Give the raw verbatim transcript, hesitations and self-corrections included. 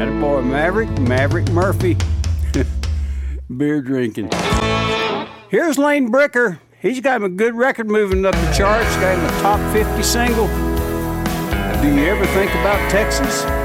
Attaboy, Maverick, Maverick Murphy. Beer drinking. Here's Lane Bricker. He's got him a good record moving up the charts, got him a top fifty single. Do you ever think about Texas?